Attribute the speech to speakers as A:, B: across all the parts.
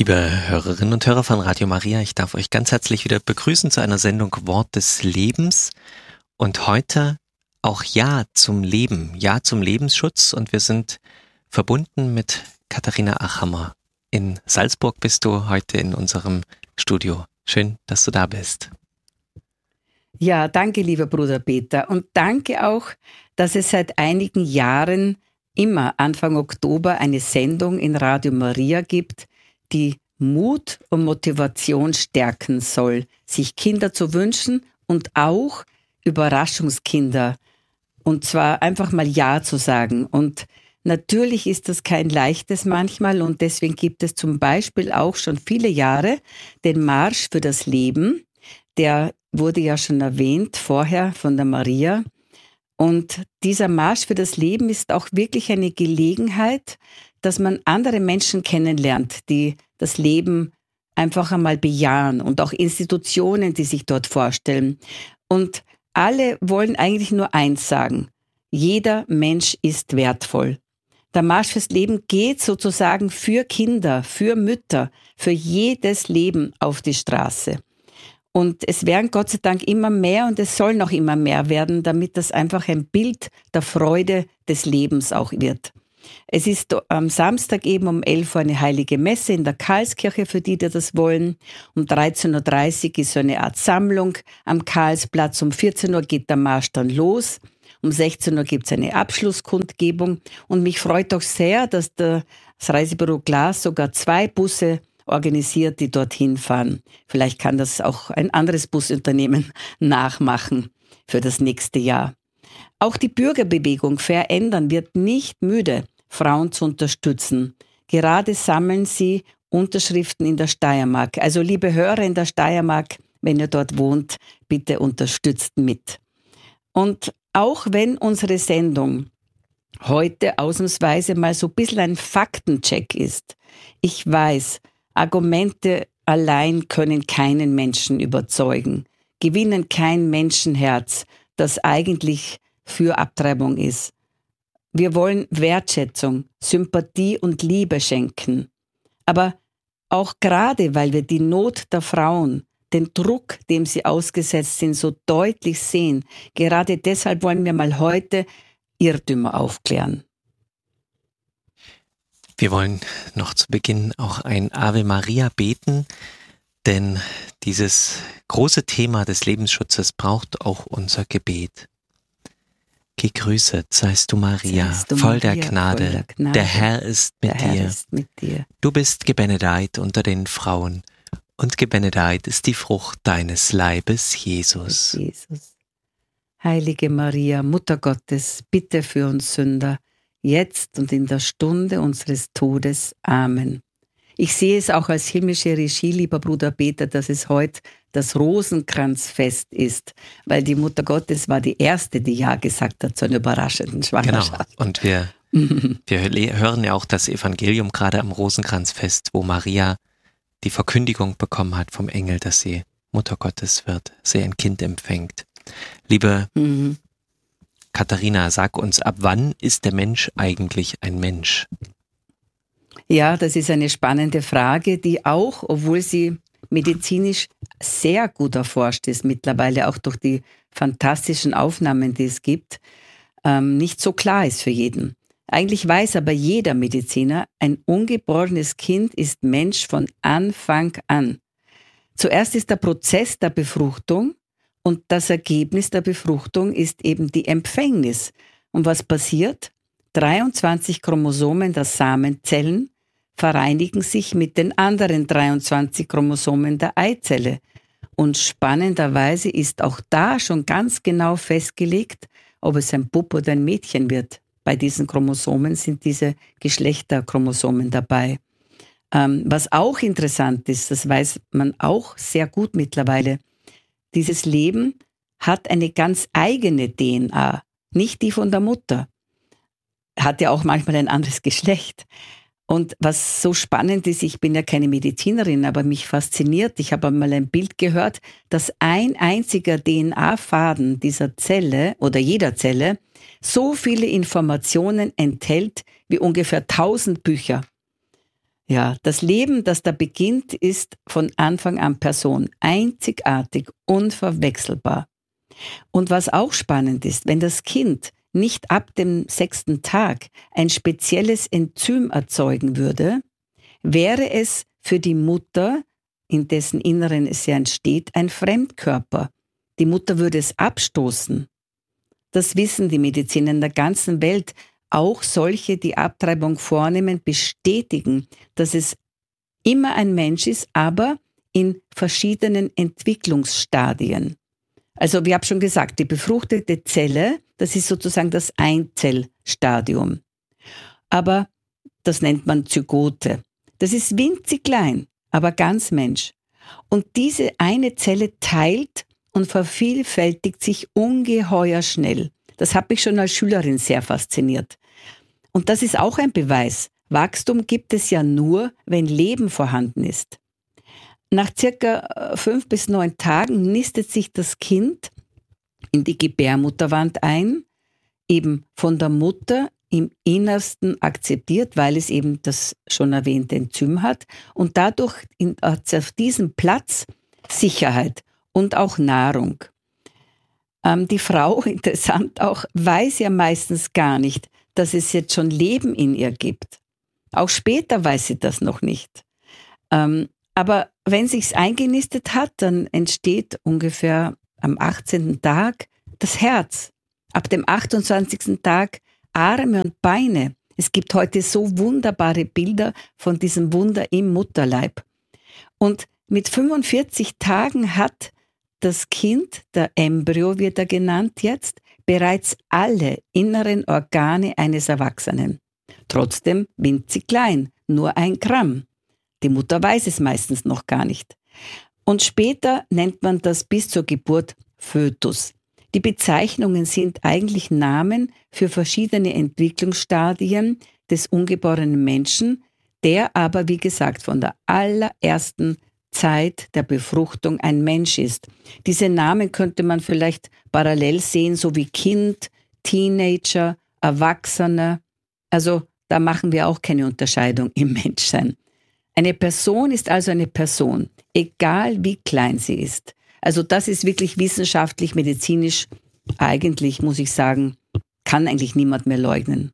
A: Liebe Hörerinnen und Hörer von Radio Maria, ich darf euch ganz herzlich wieder begrüßen zu einer Sendung Wort des Lebens und heute auch Ja zum Leben, Ja zum Lebensschutz, und wir sind verbunden mit Katharina Achammer. In Salzburg bist du heute in unserem Studio. Schön, dass du da bist.
B: Ja, danke, lieber Bruder Peter, und danke auch, dass es seit einigen Jahren immer Anfang Oktober eine Sendung in Radio Maria gibt, die Mut und Motivation stärken soll, sich Kinder zu wünschen und auch Überraschungskinder. Und zwar einfach mal Ja zu sagen. Und natürlich ist das kein leichtes manchmal, und deswegen gibt es zum Beispiel auch schon viele Jahre den Marsch für das Leben. Der wurde ja schon erwähnt vorher von der Maria. Und dieser Marsch für das Leben ist auch wirklich eine Gelegenheit, dass man andere Menschen kennenlernt, die das Leben einfach einmal bejahen, und auch Institutionen, die sich dort vorstellen. Und alle wollen eigentlich nur eins sagen: Jeder Mensch ist wertvoll. Der Marsch fürs Leben geht sozusagen für Kinder, für Mütter, für jedes Leben auf die Straße. Und es werden Gott sei Dank immer mehr, und es soll noch immer mehr werden, damit das einfach ein Bild der Freude des Lebens auch wird. Es ist am Samstag eben um 11 Uhr eine heilige Messe in der Karlskirche, für die das wollen. Um 13.30 Uhr ist so eine Art Sammlung am Karlsplatz. Um 14 Uhr geht der Marsch dann los. Um 16 Uhr gibt es eine Abschlusskundgebung. Und mich freut auch sehr, dass das Reisebüro Glas sogar 2 Busse organisiert, die dorthin fahren. Vielleicht kann das auch ein anderes Busunternehmen nachmachen für das nächste Jahr. Auch die Bürgerbewegung Verändern wird nicht müde, Frauen zu unterstützen. Gerade sammeln sie Unterschriften in der Steiermark. Also liebe Hörer in der Steiermark, wenn ihr dort wohnt, bitte unterstützt mit. Und auch wenn unsere Sendung heute ausnahmsweise mal so ein bisschen ein Faktencheck ist, ich weiß, Argumente allein können keinen Menschen überzeugen, gewinnen kein Menschenherz, das eigentlich für Abtreibung ist. Wir wollen Wertschätzung, Sympathie und Liebe schenken. Aber auch gerade, weil wir die Not der Frauen, den Druck, dem sie ausgesetzt sind, so deutlich sehen, gerade deshalb wollen wir mal heute Irrtümer aufklären.
A: Wir wollen noch zu Beginn auch ein Ave Maria beten, denn dieses große Thema des Lebensschutzes braucht auch unser Gebet. Gegrüßet seist du, Maria, voll der Gnade, der Herr ist mit dir. Du bist gebenedeit unter den Frauen, und gebenedeit ist die Frucht deines Leibes, Jesus.
B: Heilige Maria, Mutter Gottes, bitte für uns Sünder, jetzt und in der Stunde unseres Todes. Amen. Ich sehe es auch als himmlische Regie, lieber Bruder Peter, dass es heute das Rosenkranzfest ist, weil die Mutter Gottes war die Erste, die Ja gesagt hat zu einer überraschenden Schwangerschaft.
A: Genau, und wir hören ja auch das Evangelium gerade am Rosenkranzfest, wo Maria die Verkündigung bekommen hat vom Engel, dass sie Mutter Gottes wird, sie ein Kind empfängt. Liebe Katharina, sag uns, ab wann ist der Mensch eigentlich ein Mensch?
B: Ja, das ist eine spannende Frage, die auch, obwohl sie medizinisch sehr gut erforscht ist, mittlerweile auch durch die fantastischen Aufnahmen, die es gibt, nicht so klar ist für jeden. Eigentlich weiß aber jeder Mediziner, ein ungeborenes Kind ist Mensch von Anfang an. Zuerst ist der Prozess der Befruchtung, und das Ergebnis der Befruchtung ist eben die Empfängnis. Und was passiert? 23 Chromosomen der Samenzellen vereinigen sich mit den anderen 23 Chromosomen der Eizelle. Und spannenderweise ist auch da schon ganz genau festgelegt, ob es ein Bub oder ein Mädchen wird. Bei diesen Chromosomen sind diese Geschlechterchromosomen dabei. Was auch interessant ist, das weiß man auch sehr gut mittlerweile, dieses Leben hat eine ganz eigene DNA, nicht die von der Mutter. Hat ja auch manchmal ein anderes Geschlecht. Und was so spannend ist, ich bin ja keine Medizinerin, aber mich fasziniert, ich habe einmal ein Bild gehört, dass ein einziger DNA-Faden dieser Zelle oder jeder Zelle so viele Informationen enthält wie ungefähr 1000 Bücher. Ja, das Leben, das da beginnt, ist von Anfang an Person, einzigartig, unverwechselbar. Und was auch spannend ist, wenn das Kind nicht ab dem 6. Tag ein spezielles Enzym erzeugen würde, wäre es für die Mutter, in dessen Inneren es ja entsteht, ein Fremdkörper. Die Mutter würde es abstoßen. Das wissen die Mediziner in der ganzen Welt. Auch solche, die Abtreibung vornehmen, bestätigen, dass es immer ein Mensch ist, aber in verschiedenen Entwicklungsstadien. Also, wir haben schon gesagt, die befruchtete Zelle, das ist sozusagen das Einzellstadium. Aber das nennt man Zygote. Das ist winzig klein, aber ganz Mensch. Und diese eine Zelle teilt und vervielfältigt sich ungeheuer schnell. Das hat mich schon als Schülerin sehr fasziniert. Und das ist auch ein Beweis. Wachstum gibt es ja nur, wenn Leben vorhanden ist. Nach circa 5 bis 9 Tagen nistet sich das Kind in die Gebärmutterwand ein, eben von der Mutter im Innersten akzeptiert, weil es eben das schon erwähnte Enzym hat und dadurch auf diesem Platz Sicherheit und auch Nahrung. Die Frau, interessant auch, weiß ja meistens gar nicht, dass es jetzt schon Leben in ihr gibt. Auch später weiß sie das noch nicht. Aber wenn sich's eingenistet hat, dann entsteht ungefähr am 18. Tag das Herz. Ab dem 28. Tag Arme und Beine. Es gibt heute so wunderbare Bilder von diesem Wunder im Mutterleib. Und mit 45 Tagen hat das Kind, der Embryo wird er genannt jetzt, bereits alle inneren Organe eines Erwachsenen. Trotzdem winzig klein, nur 1 Gramm. Die Mutter weiß es meistens noch gar nicht. Und später nennt man das bis zur Geburt Fötus. Die Bezeichnungen sind eigentlich Namen für verschiedene Entwicklungsstadien des ungeborenen Menschen, der aber, wie gesagt, von der allerersten Zeit der Befruchtung ein Mensch ist. Diese Namen könnte man vielleicht parallel sehen, so wie Kind, Teenager, Erwachsener. Also da machen wir auch keine Unterscheidung im Menschsein. Eine Person ist also eine Person, egal wie klein sie ist. Also das ist wirklich wissenschaftlich, medizinisch, eigentlich muss ich sagen, kann eigentlich niemand mehr leugnen.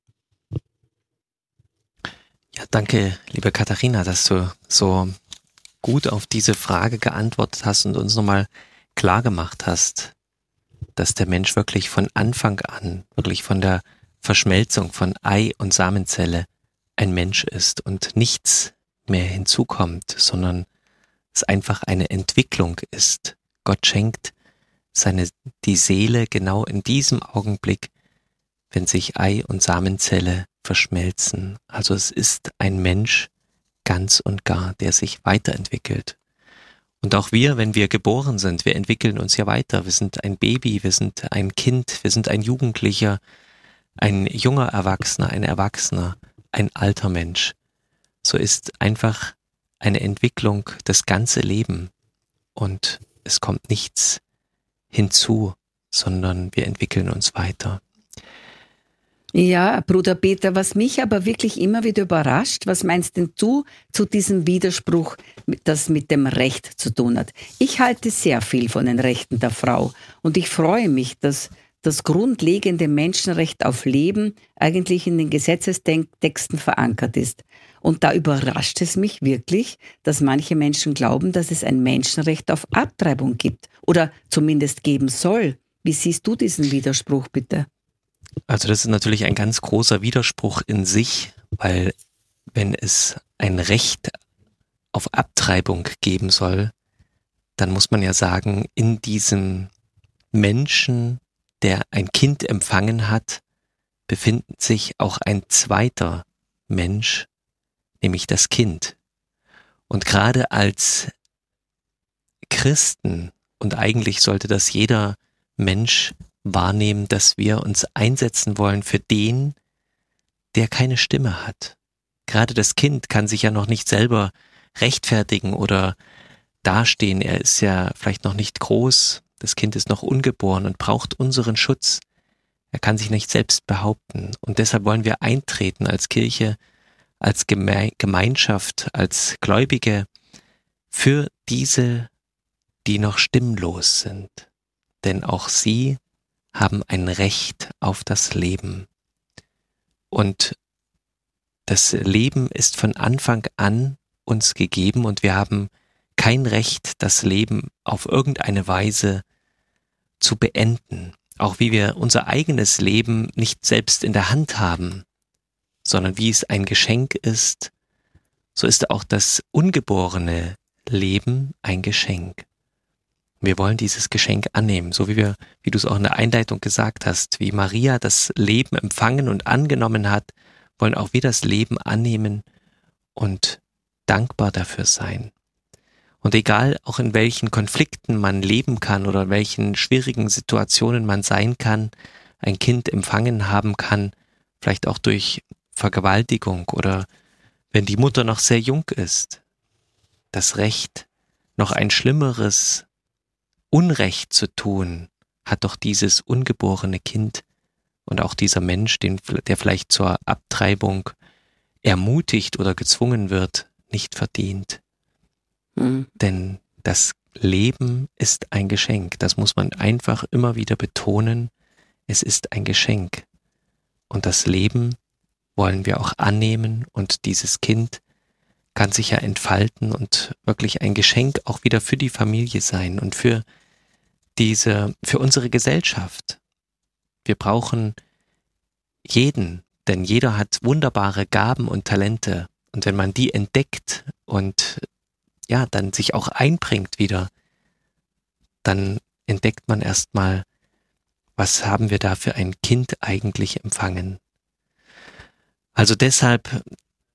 A: Ja, danke, liebe Katharina, dass du so gut auf diese Frage geantwortet hast und uns nochmal klar gemacht hast, dass der Mensch wirklich von Anfang an, wirklich von der Verschmelzung von Ei- und Samenzelle ein Mensch ist und nichts mehr hinzukommt, sondern es einfach eine Entwicklung ist. Gott schenkt die Seele genau in diesem Augenblick, wenn sich Ei und Samenzelle verschmelzen. Also es ist ein Mensch ganz und gar, der sich weiterentwickelt. Und auch wir, wenn wir geboren sind, wir entwickeln uns ja weiter. Wir sind ein Baby, wir sind ein Kind, wir sind ein Jugendlicher, ein junger Erwachsener, ein Erwachsener, ein alter Mensch. So ist einfach eine Entwicklung das ganze Leben und es kommt nichts hinzu, sondern wir entwickeln uns weiter.
B: Ja, Bruder Peter, was mich aber wirklich immer wieder überrascht, was meinst denn du zu diesem Widerspruch, das mit dem Recht zu tun hat? Ich halte sehr viel von den Rechten der Frau und ich freue mich, dass das grundlegende Menschenrecht auf Leben eigentlich in den Gesetzestexten verankert ist. Und da überrascht es mich wirklich, dass manche Menschen glauben, dass es ein Menschenrecht auf Abtreibung gibt oder zumindest geben soll. Wie siehst du diesen Widerspruch bitte?
A: Also das ist natürlich ein ganz großer Widerspruch in sich, weil wenn es ein Recht auf Abtreibung geben soll, dann muss man ja sagen, in diesem Menschen, der ein Kind empfangen hat, befindet sich auch ein zweiter Mensch, nämlich das Kind. Und gerade als Christen, und eigentlich sollte das jeder Mensch wahrnehmen, dass wir uns einsetzen wollen für den, der keine Stimme hat. Gerade das Kind kann sich ja noch nicht selber rechtfertigen oder dastehen. Er ist ja vielleicht noch nicht groß, das Kind ist noch ungeboren und braucht unseren Schutz. Er kann sich nicht selbst behaupten und deshalb wollen wir eintreten als Kirche als Gemeinschaft, als Gläubige für diese, die noch stimmlos sind. Denn auch sie haben ein Recht auf das Leben. Und das Leben ist von Anfang an uns gegeben und wir haben kein Recht, das Leben auf irgendeine Weise zu beenden. Auch wie wir unser eigenes Leben nicht selbst in der Hand haben, sondern wie es ein Geschenk ist, so ist auch das ungeborene Leben ein Geschenk. Wir wollen dieses Geschenk annehmen, so wie du es auch in der Einleitung gesagt hast, wie Maria das Leben empfangen und angenommen hat, wollen auch wir das Leben annehmen und dankbar dafür sein. Und egal auch in welchen Konflikten man leben kann oder in welchen schwierigen Situationen man sein kann, ein Kind empfangen haben kann, vielleicht auch durch Vergewaltigung oder wenn die Mutter noch sehr jung ist, das Recht, noch ein schlimmeres Unrecht zu tun, hat doch dieses ungeborene Kind und auch dieser Mensch, der vielleicht zur Abtreibung ermutigt oder gezwungen wird, nicht verdient. Denn das Leben ist ein Geschenk. Das muss man einfach immer wieder betonen. Es ist ein Geschenk. Und das Leben wollen wir auch annehmen und dieses Kind kann sich ja entfalten und wirklich ein Geschenk auch wieder für die Familie sein und für unsere Gesellschaft. Wir brauchen jeden, denn jeder hat wunderbare Gaben und Talente. Und wenn man die entdeckt und ja, dann sich auch einbringt wieder, dann entdeckt man erstmal, was haben wir da für ein Kind eigentlich empfangen. Also deshalb,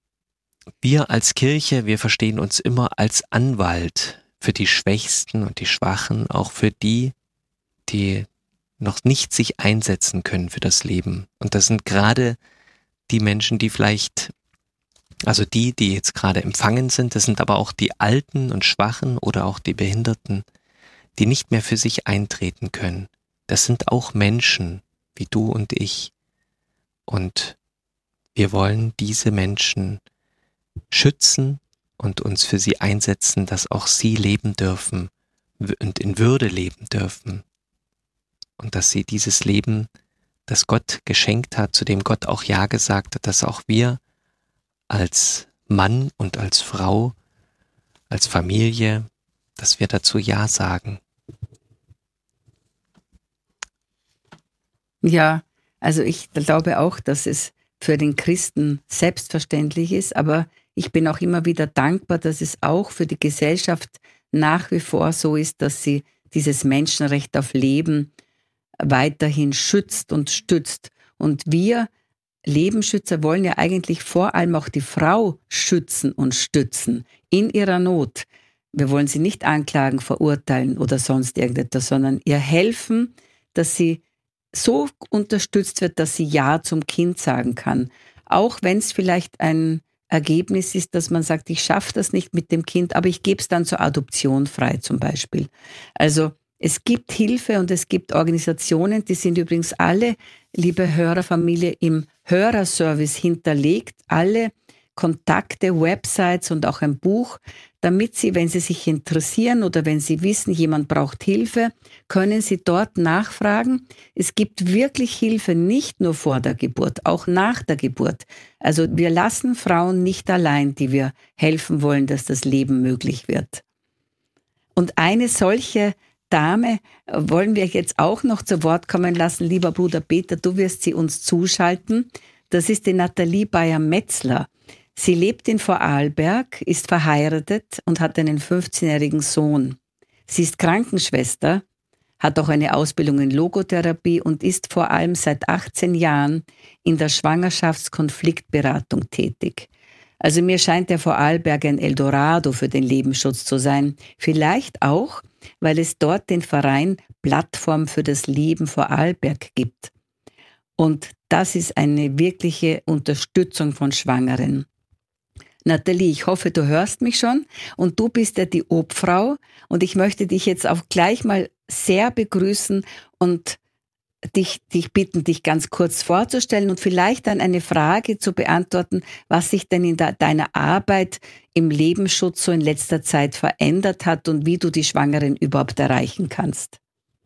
A: wir als Kirche, wir verstehen uns immer als Anwalt für die Schwächsten und die Schwachen, auch für die, die noch nicht sich einsetzen können für das Leben. Und das sind gerade die Menschen, die vielleicht, also die jetzt gerade empfangen sind, das sind aber auch die Alten und Schwachen oder auch die Behinderten, die nicht mehr für sich eintreten können. Das sind auch Menschen, wie du und ich. Und wir wollen diese Menschen schützen und uns für sie einsetzen, dass auch sie leben dürfen und in Würde leben dürfen. Und dass sie dieses Leben, das Gott geschenkt hat, zu dem Gott auch Ja gesagt hat, dass auch wir als Mann und als Frau, als Familie, dass wir dazu Ja sagen.
B: Ja, also ich glaube auch, dass es für den Christen selbstverständlich ist, aber ich bin auch immer wieder dankbar, dass es auch für die Gesellschaft nach wie vor so ist, dass sie dieses Menschenrecht auf Leben weiterhin schützt und stützt. Und wir Lebensschützer wollen ja eigentlich vor allem auch die Frau schützen und stützen in ihrer Not. Wir wollen sie nicht anklagen, verurteilen oder sonst irgendetwas, sondern ihr helfen, dass sie so unterstützt wird, dass sie Ja zum Kind sagen kann. Auch wenn es vielleicht ein Ergebnis ist, dass man sagt, ich schaffe das nicht mit dem Kind, aber ich gebe es dann zur Adoption frei zum Beispiel. Also es gibt Hilfe und es gibt Organisationen, die sind übrigens alle, liebe Hörerfamilie, im Hörerservice hinterlegt, alle Kontakte, Websites und auch ein Buch, damit Sie, wenn Sie sich interessieren oder wenn Sie wissen, jemand braucht Hilfe, können Sie dort nachfragen. Es gibt wirklich Hilfe, nicht nur vor der Geburt, auch nach der Geburt. Also wir lassen Frauen nicht allein, die wir helfen wollen, dass das Leben möglich wird. Und eine solche Dame wollen wir jetzt auch noch zu Wort kommen lassen. Lieber Bruder Peter, du wirst sie uns zuschalten. Das ist die Nathalie Bayer-Metzler. Sie lebt in Vorarlberg, ist verheiratet und hat einen 15-jährigen Sohn. Sie ist Krankenschwester, hat auch eine Ausbildung in Logotherapie und ist vor allem seit 18 Jahren in der Schwangerschaftskonfliktberatung tätig. Also mir scheint der Vorarlberg ein Eldorado für den Lebensschutz zu sein. Vielleicht auch, weil es dort den Verein Plattform für das Leben Vorarlberg gibt. Und das ist eine wirkliche Unterstützung von Schwangeren. Nathalie, ich hoffe, du hörst mich schon und du bist ja die Obfrau und ich möchte dich jetzt auch gleich mal sehr begrüßen und dich bitten, dich ganz kurz vorzustellen und vielleicht dann eine Frage zu beantworten, was sich denn in deiner Arbeit im Lebensschutz so in letzter Zeit verändert hat und wie du die Schwangeren überhaupt erreichen kannst.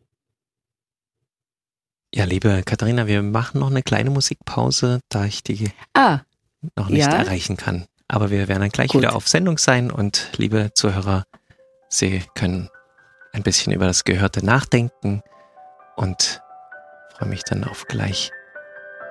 A: Ja, liebe Katharina, wir machen noch eine kleine Musikpause, da ich die noch nicht erreichen kann. Aber wir werden dann gleich wieder auf Sendung sein und liebe Zuhörer, Sie können ein bisschen über das Gehörte nachdenken und freue mich dann auf gleich.